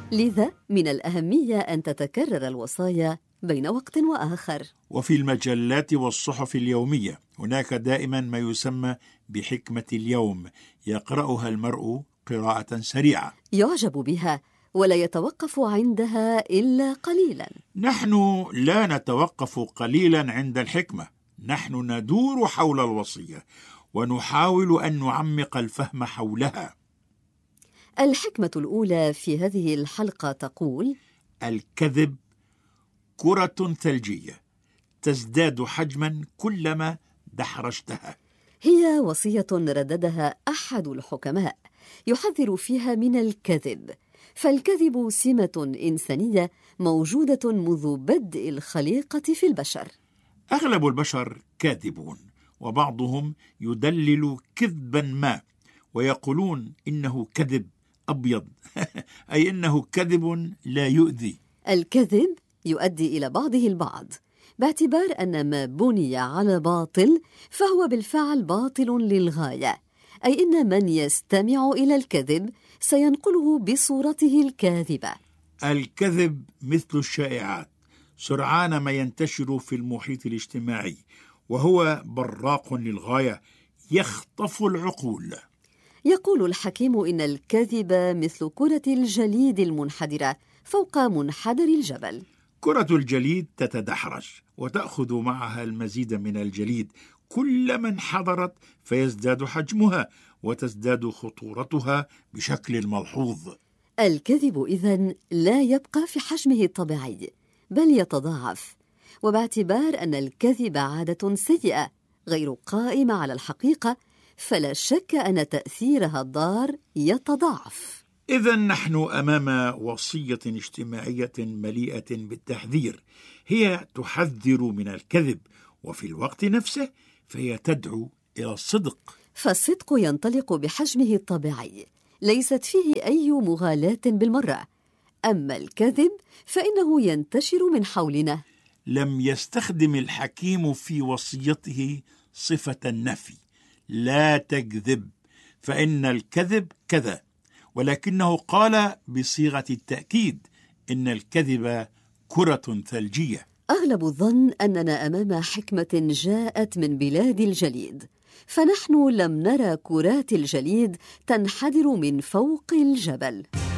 لذا من الأهمية أن تتكرر الوصايا بين وقت وآخر. وفي المجلات والصحف اليومية هناك دائما ما يسمى بحكمة اليوم، يقرأها المرء قراءة سريعة يعجب بها ولا يتوقف عندها إلا قليلا. نحن لا نتوقف قليلا عند الحكمة، نحن ندور حول الوصية ونحاول أن نعمق الفهم حولها. الحكمة الأولى في هذه الحلقة تقول: الكذب كرة ثلجية تزداد حجما كلما دحرجتها. هي وصية رددها أحد الحكماء يحذر فيها من الكذب، فالكذب سمة إنسانية موجودة منذ بدء الخليقة في البشر. أغلب البشر كاذبون، وبعضهم يدلل كذبا ما ويقولون إنه كذب أبيض أي إنه كذب لا يؤذي. الكذب يؤدي إلى بعضه البعض، باعتبار أن ما بني على باطل فهو بالفعل باطل للغاية، أي إن من يستمع إلى الكذب سينقله بصورته الكاذبة. الكذب مثل الشائعات، سرعان ما ينتشر في المحيط الاجتماعي، وهو براق للغاية يخطف العقول. يقول الحكيم إن الكذب مثل كرة الجليد المنحدرة فوق منحدر الجبل. كرة الجليد تتدحرج وتأخذ معها المزيد من الجليد، كلما انحدرت فيزداد حجمها وتزداد خطورتها بشكل ملحوظ. الكذب إذن لا يبقى في حجمه الطبيعي بل يتضاعف، وباعتبار أن الكذب عادة سيئة غير قائمة على الحقيقة فلا شك أن تأثيرها الضار يتضاعف. إذن نحن أمام وصية اجتماعية مليئة بالتحذير، هي تحذر من الكذب وفي الوقت نفسه فهي تدعو إلى الصدق. فالصدق ينطلق بحجمه الطبيعي، ليست فيه أي مغالاة بالمرة، أما الكذب فإنه ينتشر من حولنا. لم يستخدم الحكيم في وصيته صفة النفي، لا تكذب، فإن الكذب كذا، ولكنه قال بصيغة التأكيد إن الكذب كرة ثلجية. أغلب الظن أننا أمام حكمة جاءت من بلاد الجليد، فنحن لم نرى كرات الجليد تنحدر من فوق الجبل.